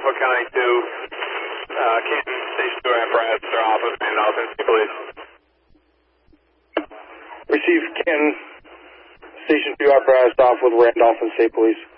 Suffolk County 2, Canton Station 2 apparatus are off with Randolph and State Police. Receive Canton Station 2 apparatus off with Randolph and State Police.